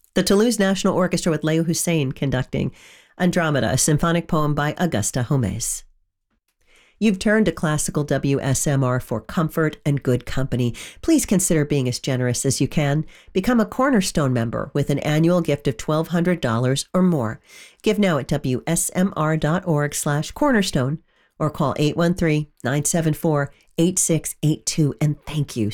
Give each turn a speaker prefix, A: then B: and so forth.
A: The Toulouse National Orchestra with Leo Hussein conducting Andromeda, a symphonic poem by Augusta Homais. You've turned to classical WSMR for comfort and good company. Please consider being as generous as you can. Become a Cornerstone member with an annual gift of $1,200 or more. Give now at WSMR.org/cornerstone or call 813-974-8682. And thank you